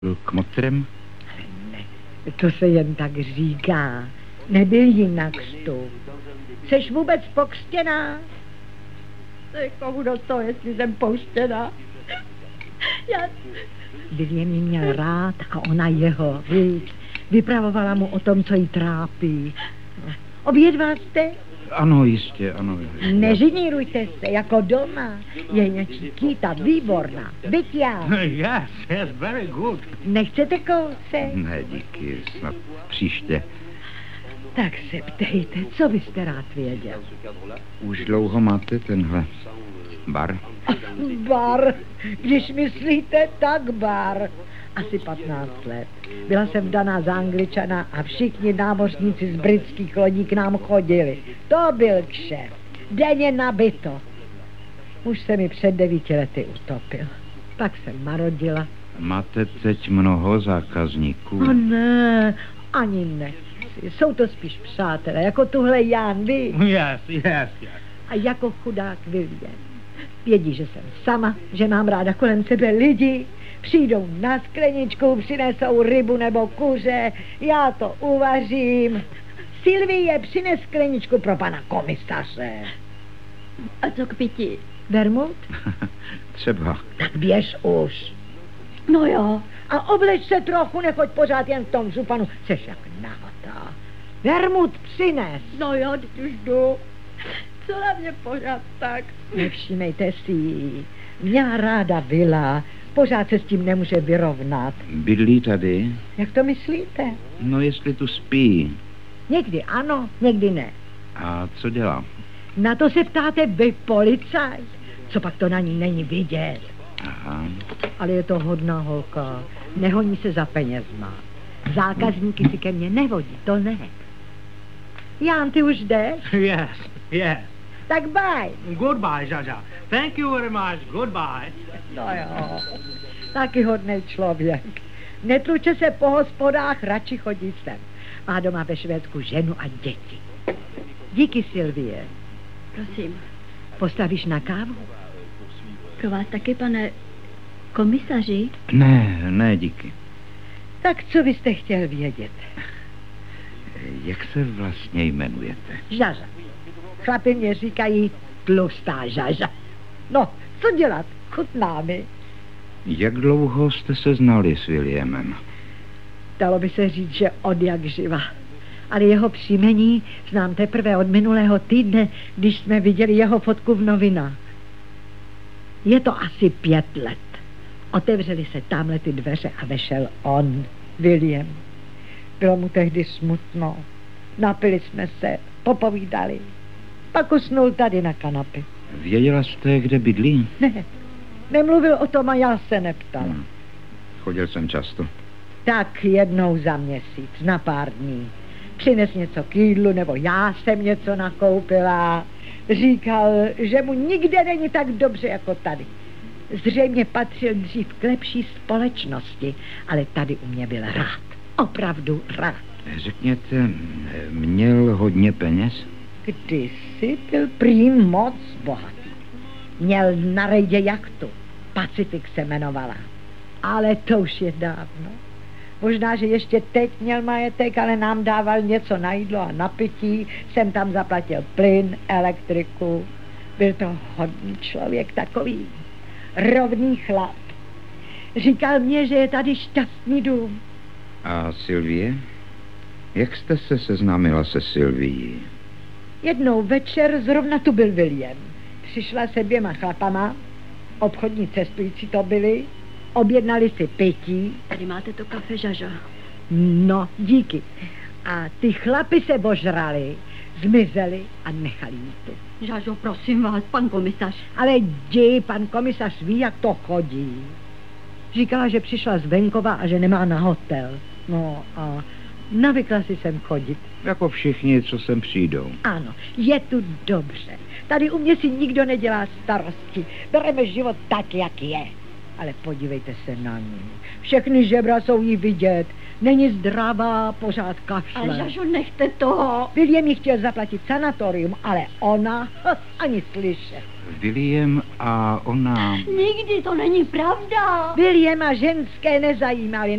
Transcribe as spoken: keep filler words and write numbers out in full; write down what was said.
Kmotrem? Ne, to se jen tak říká. Nebyl jinak vstup. Jseš vůbec pokřtěná? Komu do toho, jestli jsem pouštěná? Já... William ji měl rád a ona jeho, víc. Vypravovala mu o tom, co jí trápí. Obě dva jste? Ano, jistě, ano. Nežinírujte se, jako doma. Je Nikita výborná. Byť já. Yes, yes, very good. Nechcete kousek? Ne, díky, snad příště. Tak se ptejte, co byste rád věděl? Už dlouho máte tenhle bar? Bar, když myslíte, tak bar. Asi patnáct let. Byla jsem vdaná za Angličana a všichni námořníci z britských lodí k nám chodili. To byl kšeft. Denně nabito. Už se mi před devíti lety utopil. Pak jsem marodila. Máte teď mnoho zákazníků? O ne, ani ne. Jsou to spíš přátelé, jako tuhle Jan, víš? Yes, yes, yes. A jako chudák William. Vědí, že jsem sama, že mám ráda kolem sebe lidi. Přijdou na skleničku, přinesou rybu nebo kuře, já to uvařím. Sylvie, přines skleničku pro pana komisaře. A co k pití? Vermut? Třeba. Tak běž už. No jo, a obleč se trochu, nechoď pořád jen v tom županu. Jseš jak nahatá. Vermut, přines. No jo, teď už jdu. Co na mě pořád tak? Nevšímejte si ji. Měla ráda vila. Pořád se s tím nemůže vyrovnat. Bydlí tady? Jak to myslíte? No, jestli tu spí. Někdy ano, někdy ne. A co dělá? Na to se ptáte vy, policajt? Co pak to na ní není vidět? Aha. Ale je to hodná holka. Nehoní se za penězma. Zákazníky si ke mně nevodí, to ne. Jan, ty už jdeš? Yes, yes. Tak bye. Goodbye, Jaja. Thank you very much. Goodbye. No jo, taky hodnej člověk. Netluče se po hospodách, radši chodí sem. Má doma ve Švédsku ženu a děti. Díky, Sylvie. Prosím. Postavíš na kávu? Pro vás taky, pane komisaři? Ne, ne, díky. Tak co byste chtěl vědět? Jak se vlastně jmenujete? Žaža. Chlapi mě říkají tlustá Žaža. No, co dělat? Chutná mi. Jak dlouho jste se znali s Williamem? Dalo by se říct, že od jak živa. Ale jeho příjmení znám teprve od minulého týdne, když jsme viděli jeho fotku v novinách. Je to asi pět let. Otevřely se tamhle ty dveře a vešel on, William. Bylo mu tehdy smutno. Napili jsme se, popovídali. Pak usnul tady na kanapě. Věděla jste, kde bydlí? Ne, nemluvil o tom a já se neptala. Hmm. Chodil jsem často. Tak jednou za měsíc, na pár dní. Přines něco k jídlu, nebo já jsem něco nakoupila. Říkal, že mu nikde není tak dobře jako tady. Zřejmě patřil dřív k lepší společnosti, ale tady u mě byl rád. Opravdu rád. Řekněte, měl hodně peněz? Kdysi byl prý moc bohatý. Měl na rejdě jachtu. Pacific se jmenovala. Ale to už je dávno. Možná, že ještě teď měl majetek, ale nám dával něco na jídlo a na pití. Jsem tam zaplatil plyn, elektriku. Byl to hodný člověk, takový rovný chlap. Říkal mě, že je tady šťastný dům. A Sylvie? Jak jste se seznámila se Sylvií? Jednou večer zrovna tu byl William. Přišla se dvěma chlapama, obchodní cestující to byli, objednali si pití. Tady máte to kafe, Žažo. No, díky. A ty chlapi se božrali, zmizeli a nechali jí tu. Žažo, prosím vás, pan komisař. Ale jdi, pan komisař ví, jak to chodí. Říkala, že přišla z venkova a že nemá na hotel. No a navykla si sem chodit. Jako všichni, co sem přijdou. Ano, je tu dobře. Tady u mě si nikdo nedělá starosti. Bereme život tak, jak je. Ale podívejte se na ní. Všechny žebra jsou jí vidět. Není zdravá, pořád kašle. Ale Žažo, nechte toho. William jí chtěl zaplatit sanatorium, ale ona ani slyšet. William a ona... Nikdy to není pravda. Williama ženské nezajímaly.